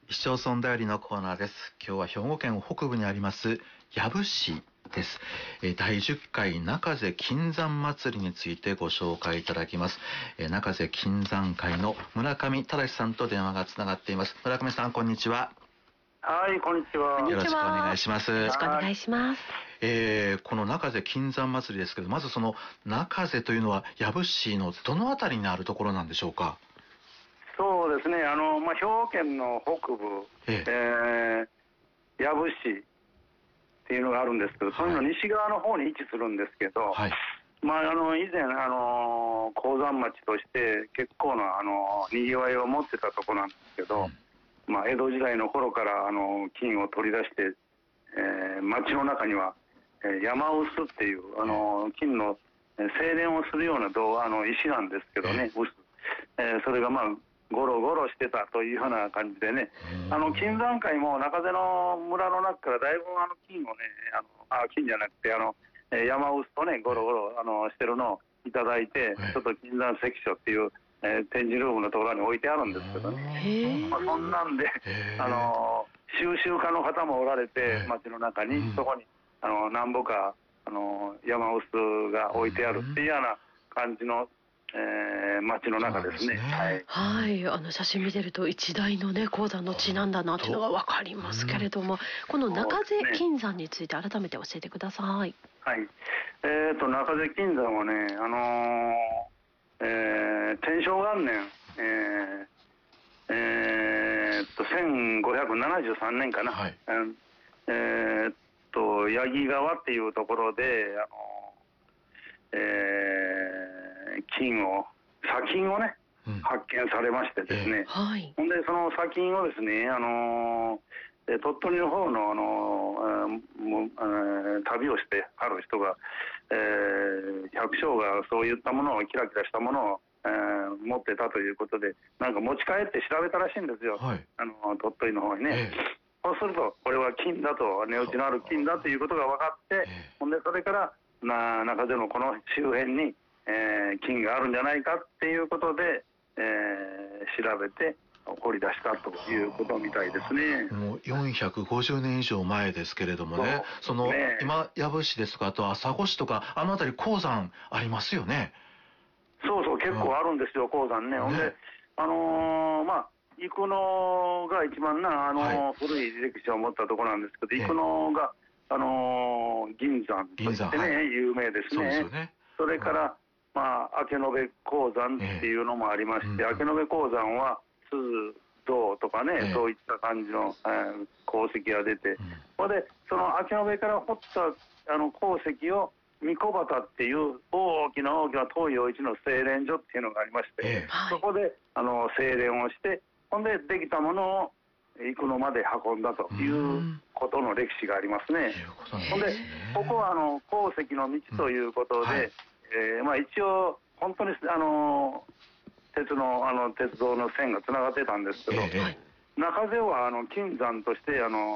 市町村だよりのコーナーです。今日は兵庫県北部にあります養父市です。第10回中瀬金山祭りについてご紹介いただきます。中瀬金山会の村上忠さんと電話がつながっています。村上さん、こんにちは。 はい、こんにちは。 よろしくお願いします。 よろしくお願いします。 この中瀬金山祭りですけど、まずその中瀬というのは養父市のどのあたりにあるところなんでしょうか。 そうですね、兵庫県の北部、養父市っていうのがあるんですけど、その西側の方に位置するんですけど、はい、以前、鉱山町として結構なにぎわいを持ってたところなんですけど、江戸時代の頃から金を取り出して、町の中には山臼っていう金の精錬をするような石なんですけどね、それがゴロゴロしてたというような感じでね、金山会も中瀬の村の中からだいぶ金をね、金じゃなくて山臼とね、ゴロゴロしてるのをいただいて、ちょっと金山関所っていう展示ルームのところに置いてあるんですけどね、そんなんで収集家の方もおられて、町の中にそこに何ぼか山臼が置いてあるっていうような感じの町の中ですね。 はい、写真見てると一大のね鉱山の地なんだなっていうのが分かりますけれども、この中瀬金山について改めて教えてください。 はい、中瀬金山はね、天正元年、1573年かな、八木川っていうところで砂金をね、発見されましてですね、ほんでその砂金をですね、鳥取の方の旅をしてある人が、百姓がそういったものをキラキラしたものを持ってたということで、なんか持ち帰って調べたらしいんですよ、鳥取の方にね。そうするとこれは金だと、値打ちのある金だということが分かって、ほんでそれから中瀬のこの周辺に金があるんじゃないかっていうことで、調べて掘り出したということみたいですね。 もう450年以上前ですけれどもね、今養父市ですとか、あと朝来市とかあの辺り鉱山ありますよね。 そうそう、結構あるんですよ、鉱山ね。ほんで生野が一番古い歴史を持ったところなんですけど、生野が銀山としてね、有名ですね。それから明延鉱山っていうのもありまして、明延鉱山は鈴銅とかね、そういった感じの鉱石が出て、その明延から掘った鉱石を三小畑っていう大きな東洋一の精錬所っていうのがありまして、そこで精錬をして、ほんでできたものを生野まで運んだということの歴史がありますね。ほんでここは鉱石の道ということで、一応本当に鉄道の線がつながってたんですけど、中瀬は金山として